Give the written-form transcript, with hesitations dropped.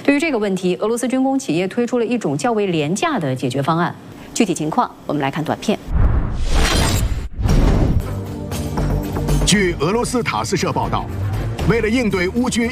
对于这个问题，俄罗斯军工企业推出了一种较为廉价的解决方案。具体情况，我们来看短片。 据俄罗斯塔斯社报道，为了应对乌军